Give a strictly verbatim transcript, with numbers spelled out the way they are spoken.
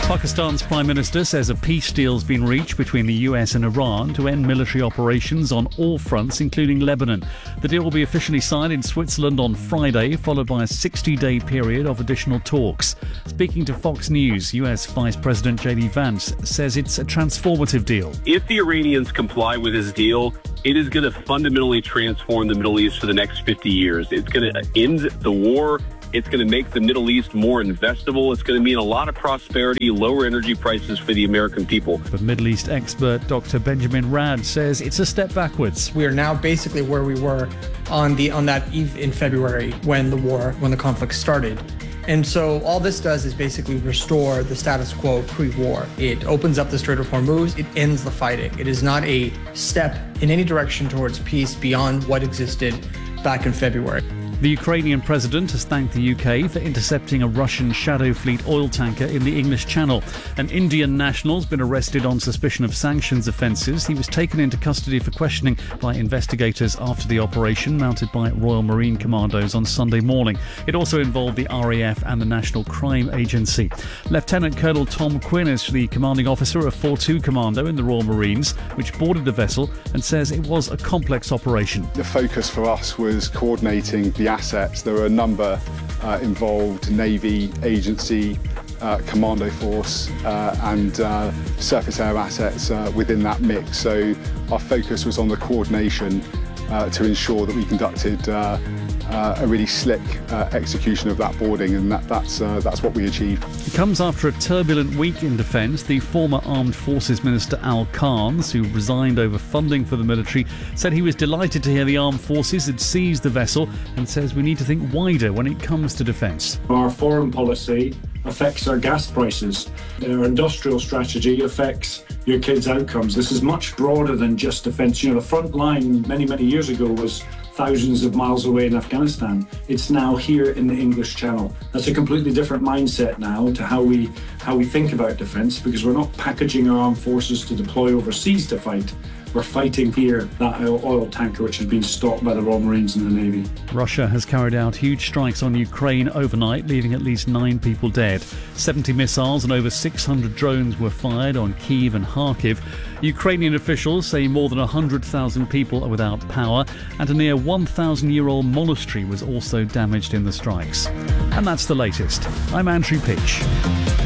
Pakistan's Prime Minister says a peace deal's been reached between the U S and Iran to end military operations on all fronts, including Lebanon. The deal will be officially signed in Switzerland on Friday, followed by a sixty-day period of additional talks. Speaking to Fox News, U S Vice President J D Vance says it's a transformative deal. If the Iranians comply with this deal, it is going to fundamentally transform the Middle East for the next fifty years. It's going to end the war. It's going to make the Middle East more investable. It's going to mean a lot of prosperity, lower energy prices for the American people. But Middle East expert Doctor Benjamin Rad says it's a step backwards. We are now basically where we were on the on that eve in February when the war, when the conflict started. And so all this does is basically restore the status quo pre-war. It opens up the Strait of Hormuz. It ends the fighting. It is not a step in any direction towards peace beyond what existed back in February. The Ukrainian president has thanked the U K for intercepting a Russian Shadow Fleet oil tanker in the English Channel. An Indian national has been arrested on suspicion of sanctions offences. He was taken into custody for questioning by investigators after the operation mounted by Royal Marine Commandos on Sunday morning. It also involved the R A F and the National Crime Agency. Lieutenant Colonel Tom Quinn is the commanding officer of four two Commando in the Royal Marines, which boarded the vessel, and says it was a complex operation. The focus for us was coordinating the assets. There were a number uh, involved: Navy, agency, uh, commando force uh, and uh, surface air assets uh, within that mix. So our focus was on the coordination uh, to ensure that we conducted uh, uh, a really slick uh, execution of that boarding, and that, that's, uh, that's what we achieved. It comes after a turbulent week in defence. The former Armed Forces Minister Al Carnes, who resigned over funding for the military, said he was delighted to hear the Armed Forces had seized the vessel, and says we need to think wider when it comes to defence. Our foreign policy affects our gas prices. Our industrial strategy affects your kids' outcomes. This is much broader than just defence. You know, the front line many, many years ago was thousands of miles away in Afghanistan. It's now here in the English Channel. That's a completely different mindset now to how we how we think about defence, because we're not packaging our armed forces to deploy overseas to fight. We're fighting here, that oil tanker which has been stopped by the Royal Marines and the Navy. Russia has carried out huge strikes on Ukraine overnight, leaving at least nine people dead. seventy missiles and over six hundred drones were fired on Kyiv and Kharkiv. Ukrainian officials say more than one hundred thousand people are without power, and a near one thousand year old monastery was also damaged in the strikes. And that's the latest. I'm Andrew Pitch.